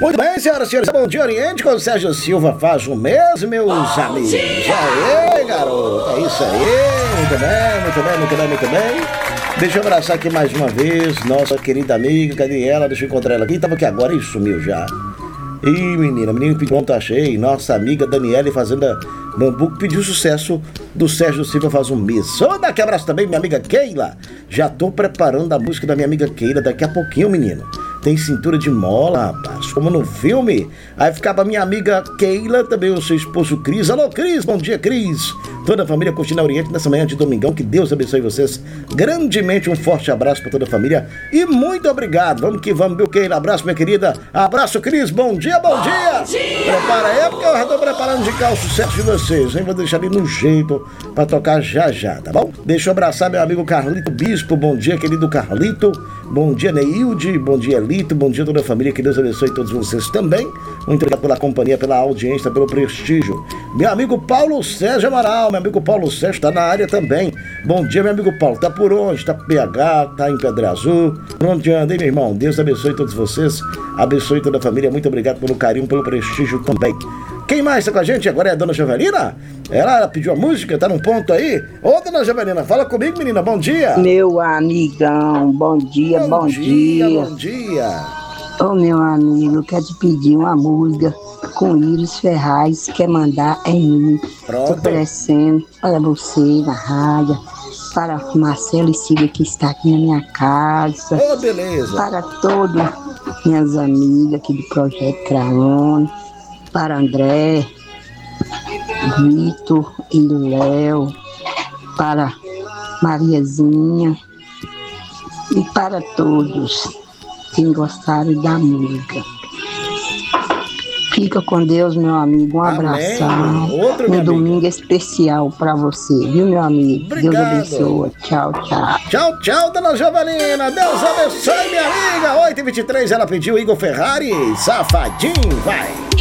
Muito bem, senhoras e senhores, Bom Dia Oriente com o Sérgio Silva faz o mês, meus amigos. Aê, garoto, é isso aí. Muito bem, muito bem, muito bem, muito bem. Deixa eu abraçar aqui mais uma vez nossa querida amiga, cadê ela? Deixa eu encontrar ela aqui, tava aqui agora e sumiu já. Ih, menina que pronto, achei. Nossa amiga Daniele Fazenda Bambu, que pediu sucesso do Sérgio Silva faz um mês. Só daqui abraço também, minha amiga Keila. Já tô preparando a música da minha amiga Keila daqui a pouquinho, menino. Tem cintura de mola, rapaz, como no filme. Aí ficava minha amiga Keila, também o seu esposo Cris. Alô, Cris, bom dia, Cris. Toda a família curtindo a Oriente nessa manhã de domingão. Que Deus abençoe vocês grandemente. Um forte abraço para toda a família e muito obrigado. Vamos que vamos, meu Keila. Abraço, minha querida. Abraço, Cris. Bom dia, bom dia. Prepara aí, porque eu já tô preparando de cá o sucesso de vocês, hein? Vou deixar ali no jeito para tocar já já, tá bom? Deixa eu abraçar meu amigo Carlito Bispo. Bom dia, querido Carlito. Bom dia, Neilde. Bom dia, Lito. Bom dia, toda a família. Que Deus abençoe todos vocês também. Muito obrigado pela companhia, pela audiência, pelo prestígio. Meu amigo Paulo Sérgio Amaral. Meu amigo Paulo Sérgio está na área também. Bom dia, meu amigo Paulo. Tá por onde? Tá PH, tá em Pedra Azul. Por onde anda, hein, meu irmão? Deus abençoe todos vocês. Abençoe toda a família. Muito obrigado pelo carinho, pelo prestígio também. Quem mais está com a gente agora é a dona Jovelina? Ela pediu a música, tá num ponto aí. Ô, dona Jovelina, fala comigo, menina. Bom dia. Meu amigão, bom dia, bom dia. Bom dia. Ô, meu amigo, eu quero te pedir uma música com Iris Ferraz, quer mandar em mim. Pronto. Tô oferecendo para você na rádio, para Marcelo e Silvia que está aqui na minha casa. Ô, beleza. Para todas minhas amigas aqui do Projeto Craone, para André, Vitor e Léo, para Mariazinha e para todos que gostaram da música. Fica com Deus, meu amigo. Um abração. Um domingo especial para você, viu, meu amigo? Obrigado. Deus abençoe. Tchau, tchau. Tchau, tchau, dona Jovelina. Deus abençoe, minha amiga. 8h23, ela pediu Igor Ferrari. Safadinho, vai.